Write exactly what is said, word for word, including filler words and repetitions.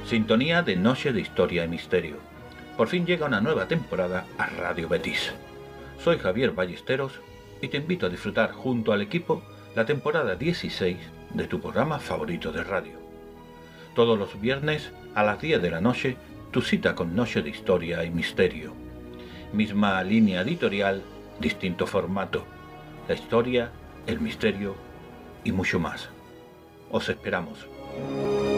Sintonía de Noche de Historia y Misterio. Por fin llega una nueva temporada a Radio Betis. Soy Javier Ballesteros y te invito a disfrutar junto al equipo la temporada dieciséis de tu programa favorito de radio. Todos los viernes a las diez de la noche, tu cita con Noche de Historia y Misterio. Misma línea editorial, distinto formato. La historia, el misterio y mucho más. Os esperamos.